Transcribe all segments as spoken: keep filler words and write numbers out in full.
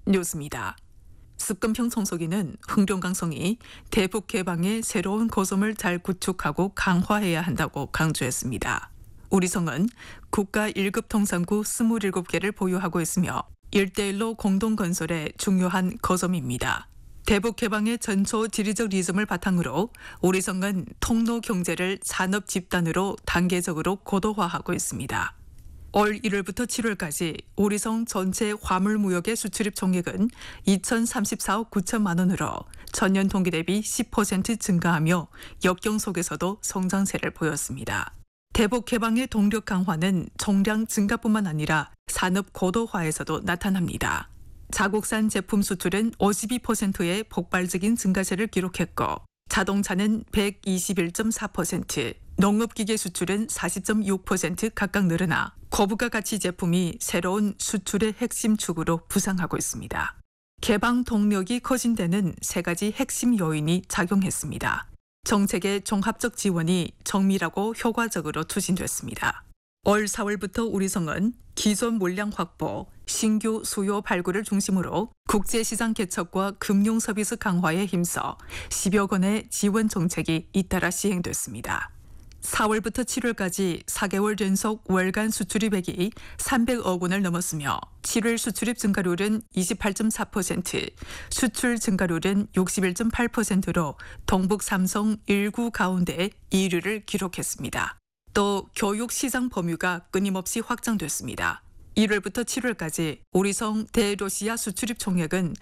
뉴스입니다. 습근평 청소기는 흥룡강성이 대북 개방의 새로운 고점을 잘 구축하고 강화해야 한다고 강조했습니다. 우리성은 국가 일 급 통상구 이십칠 개를 보유하고 있으며 일대일로 공동건설의 중요한 거점입니다. 대북 개방의 전초 지리적 리즘을 바탕으로 우리성은 통로 경제를 산업 집단으로 단계적으로 고도화하고 있습니다. 올 일월부터 칠월까지 우리성 전체 화물 무역의 수출입 총액은 이천삼십사억 구천만 원으로 전년 동기 대비 십 퍼센트 증가하며 역경 속에서도 성장세를 보였습니다. 대북 개방의 동력 강화는 총량 증가뿐만 아니라 산업 고도화에서도 나타납니다. 자국산 제품 수출은 오십이 퍼센트의 폭발적인 증가세를 기록했고 자동차는 백이십일 점 사 퍼센트, 농업기계 수출은 사십 점 육 퍼센트 각각 늘어나 고부가 가치 제품이 새로운 수출의 핵심 축으로 부상하고 있습니다. 개방 동력이 커진 데는 세 가지 핵심 요인이 작용했습니다. 정책의 종합적 지원이 정밀하고 효과적으로 추진됐습니다. 올 사월부터 우리성은 기존 물량 확보, 신규 수요 발굴을 중심으로 국제시장 개척과 금융 서비스 강화에 힘써 십여억 원의 지원 정책이 잇따라 시행됐습니다. 사월부터 칠월까지 사 개월 연속 월간 수출입액이 삼백억 원을 넘었으며 칠월 수출입 증가율은 이십팔 점 사 퍼센트, 수출 증가율은 육십일 점 팔 퍼센트로 동북 삼성 일 구 가운데 일 위를 기록했습니다. 또 교육 시장 범위가 끊임없이 확장됐습니다. 일월부터 칠월까지 우리성 대러시아 수출입 총액은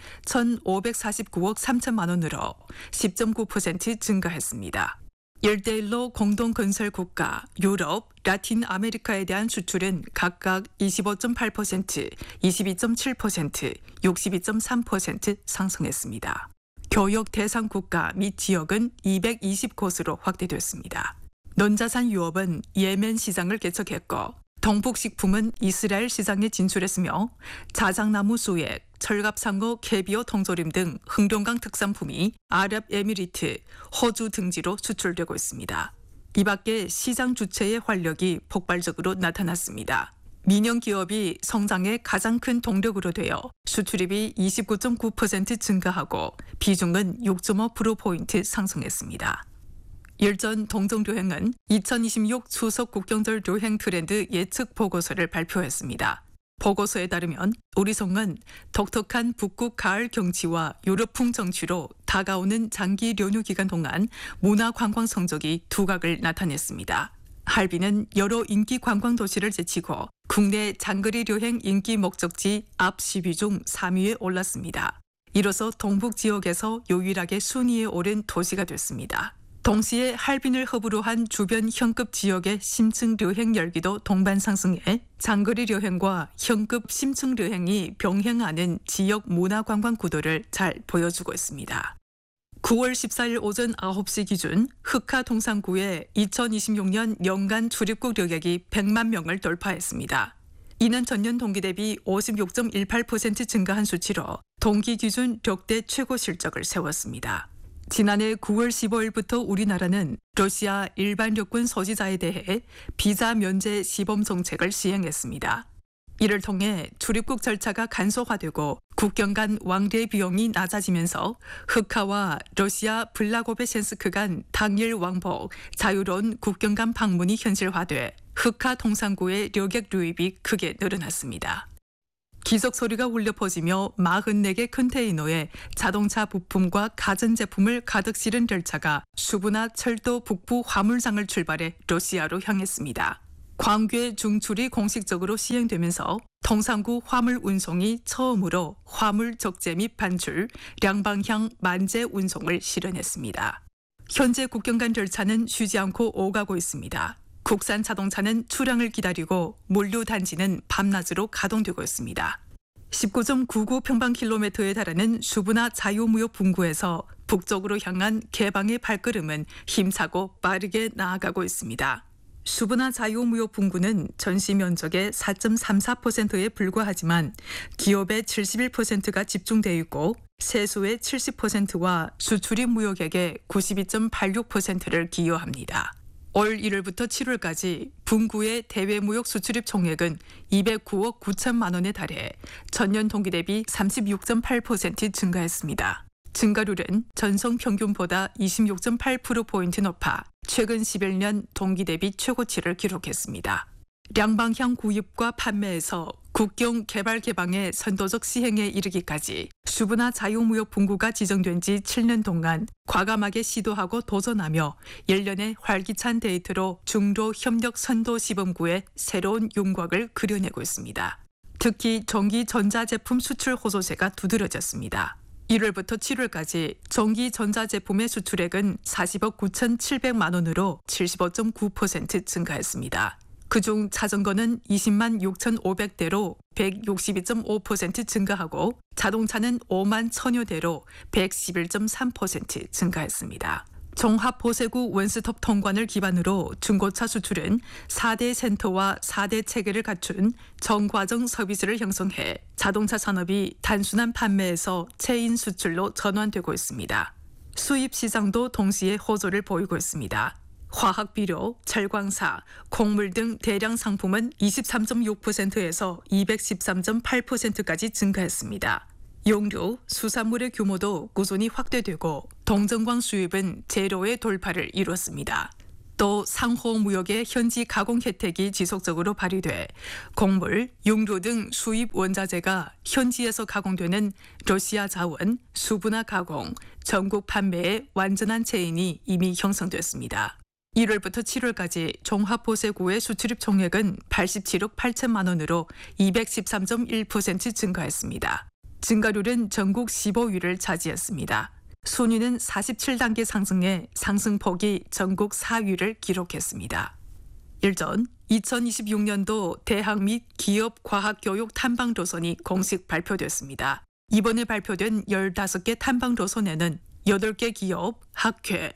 천오백사십구억 삼천만 원으로 십 점 구 퍼센트 증가했습니다. 일대일로 공동건설 국가, 유럽, 라틴 아메리카에 대한 수출은 각각 이십오 점 팔 퍼센트, 이십이 점 칠 퍼센트, 육십이 점 삼 퍼센트 상승했습니다. 교역 대상 국가 및 지역은 이백이십 곳으로 확대됐습니다. 논자산 유업은 예멘 시장을 개척했고 동북식품은 이스라엘 시장에 진출했으며 자작나무 수액, 철갑상어, 캐비어 통조림 등 흥룡강 특산품이 아랍에미리트, 호주 등지로 수출되고 있습니다. 이 밖에 시장 주체의 활력이 폭발적으로 나타났습니다. 민영기업이 성장의 가장 큰 동력으로 되어 수출입이 이십구 점 구 퍼센트 증가하고 비중은 육 점 오 퍼센트포인트 상승했습니다. 일전 동정여행은 이천이십육 추석 국경절 여행 트렌드 예측 보고서를 발표했습니다. 보고서에 따르면 우리성은 독특한 북극 가을 경치와 유럽풍 정치로 다가오는 장기 연휴 기간 동안 문화 관광 성적이 두각을 나타냈습니다. 할빈은 여러 인기 관광 도시를 제치고 국내 장거리 여행 인기 목적지 앞 십 위 중 삼 위에 올랐습니다. 이로써 동북 지역에서 유일하게 순위에 오른 도시가 됐습니다. 동시에 할빈을 허브로 한 주변 현급 지역의 심층 여행 열기도 동반 상승해 장거리 여행과 현급 심층 여행이 병행하는 지역 문화 관광 구도를 잘 보여주고 있습니다. 구월 십사일 오전 아홉 시 기준 흑하 동산구의 이천이십육 년 연간 출입국 여객이 백만 명을 돌파했습니다. 이는 전년 동기 대비 오십육 점 일팔 퍼센트 증가한 수치로 동기 기준 역대 최고 실적을 세웠습니다. 지난해 구월 십오일부터 우리나라는 러시아 일반 여권 소지자에 대해 비자 면제 시범 정책을 시행했습니다. 이를 통해 출입국 절차가 간소화되고 국경 간 왕래 비용이 낮아지면서 흑하와 러시아 블라고베센스크 간 당일 왕복, 자유로운 국경 간 방문이 현실화돼 흑하 동산구의 여객 유입이 크게 늘어났습니다. 기적 소리가 울려 퍼지며 사십사 개 컨테이너에 자동차 부품과 가전제품을 가득 실은 열차가 수부나 철도 북부 화물장을 출발해 러시아로 향했습니다. 광괴 중출이 공식적으로 시행되면서 동산구 화물 운송이 처음으로 화물 적재 및 반출, 양방향 만재 운송을 실현했습니다. 현재 국경 간 열차는 쉬지 않고 오가고 있습니다. 국산 자동차는 출항을 기다리고 물류단지는 밤낮으로 가동되고 있습니다. 십구 점 구구 평방킬로미터에 달하는 수부나 자유무역 분구에서 북쪽으로 향한 개방의 발걸음은 힘차고 빠르게 나아가고 있습니다. 수부나 자유무역 분구는 전시 면적의 사 점 삼사 퍼센트에 불과하지만 기업의 칠십일 퍼센트가 집중되어 있고 세수의 칠십 퍼센트와 수출입 무역액의 구십이 점 팔육 퍼센트를 기여합니다. 올 일월부터 칠월까지 분구의 대외무역 수출입 총액은 이백구억 구천만 원에 달해 전년 동기 대비 삼십육 점 팔 퍼센트 증가했습니다. 증가율은 전성 평균보다 이십육 점 팔 퍼센트포인트 높아 최근 십일 년 동기 대비 최고치를 기록했습니다. 양방향 구입과 판매에서 국경 개발 개방의 선도적 시행에 이르기까지 수분화 자유무역 분구가 지정된 지 칠 년 동안 과감하게 시도하고 도전하며 일련의 활기찬 데이트로 중도 협력 선도 시범구의 새로운 윤곽을 그려내고 있습니다. 특히 전기 전자제품 수출 호조세가 두드러졌습니다. 일월부터 칠월까지 전기 전자제품의 수출액은 사십억 구천칠백만 원으로 칠십오 점 구 퍼센트 증가했습니다. 그중 자전거는 이십만 육천오백 대로 백육십이 점 오 퍼센트 증가하고 자동차는 오만 천여 대로 백십일 점 삼 퍼센트 증가했습니다. 종합보세구 원스톱 통관을 기반으로 중고차 수출은 사 대 센터와 사 대 체계를 갖춘 전과정 서비스를 형성해 자동차 산업이 단순한 판매에서 체인 수출로 전환되고 있습니다. 수입 시장도 동시에 호조를 보이고 있습니다. 화학비료, 철광사, 곡물 등 대량 상품은 이십삼 점 육 퍼센트에서 이백십삼 점 팔 퍼센트까지 증가했습니다. 용료, 수산물의 규모도 꾸준히 확대되고 동전광 수입은 제로의 돌파를 이뤘습니다. 또 상호 무역의 현지 가공 혜택이 지속적으로 발휘돼 곡물, 용료 등 수입 원자재가 현지에서 가공되는 러시아 자원, 수분화 가공, 전국 판매의 완전한 체인이 이미 형성됐습니다. 일월부터 칠월까지 종합보세구의 수출입 총액은 팔십칠억 팔천만 원으로 이백십삼 점 일 퍼센트 증가했습니다. 증가율은 전국 십오 위를 차지했습니다. 순위는 사십칠 단계 상승해 상승폭이 전국 사 위를 기록했습니다. 일전 이천이십육 년도 대학 및 기업 과학교육 탐방 노선이 공식 발표됐습니다. 이번에 발표된 열다섯 개 탐방 노선에는 여덟 개 기업, 학회,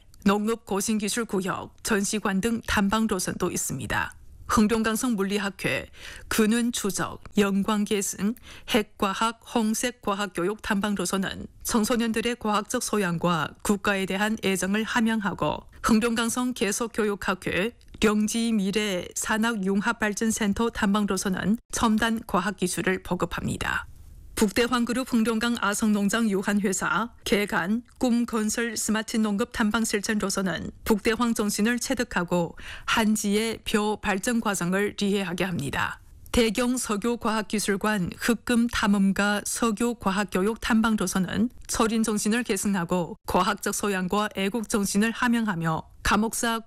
농업고신기술구역, 전시관 등 탐방 노선도 있습니다. 흥룡강성 물리학회, 근원추적, 영광계승, 핵과학, 홍색과학교육 탐방 노선은 청소년들의 과학적 소양과 국가에 대한 애정을 함양하고 흥룡강성 계속교육학회, 령지미래 산학융합발전센터 탐방 노선은 첨단 과학기술을 보급합니다. 북대황그룹 흥룡강 아성농장 유한회사, 개간, 꿈건설 스마트 농업 탐방 실천 노선은 북대황 정신을 체득하고 한지의 벼 발전 과정을 이해하게 합니다. 대경 석유과학기술관 흑금 탐험가 석유과학교육 탐방 노선은 철인 정신을 계승하고 과학적 소양과 애국 정신을 함양하며 감옥사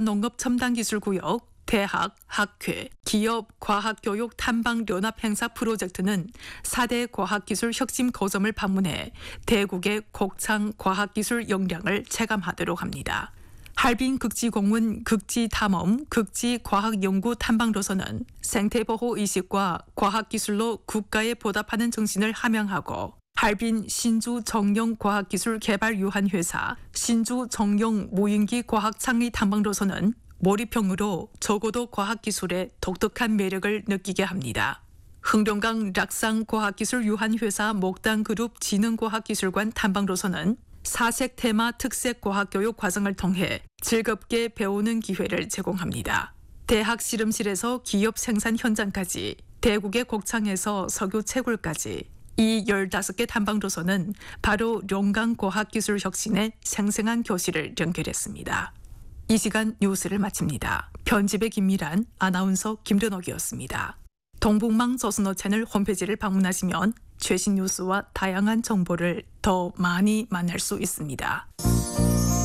국가농업첨단기술구역, 대학, 학회, 기업, 과학교육 탐방 연합 행사 프로젝트는 사 대 과학기술 혁신 거점을 방문해 대국의 곡창 과학기술 역량을 체감하도록 합니다. 할빈 극지공원 극지탐험 극지과학연구 탐방 노선은 생태보호 의식과 과학기술로 국가에 보답하는 정신을 함양하고 할빈 신주 정용 과학기술 개발 유한회사 신주 정용 무인기 과학창의 탐방 노선은 몰입형으로 적어도 과학기술의 독특한 매력을 느끼게 합니다. 흥룡강 락상과학기술 유한회사 목단그룹 지능과학기술관 탐방로선은 사색 테마 특색 과학교육 과정을 통해 즐겁게 배우는 기회를 제공합니다. 대학 실험실에서 기업 생산 현장까지, 대국의 곡창에서 석유 채굴까지 이 열다섯 개 탐방로선은 바로 용강과학기술 혁신의 생생한 교실을 연결했습니다. 이 시간 뉴스를 마칩니다. 편집의 김미란, 아나운서 김ren옥이었습니다. 동북망 조선어 채널 홈페이지를 방문하시면 최신 뉴스와 다양한 정보를 더 많이 만날 수 있습니다.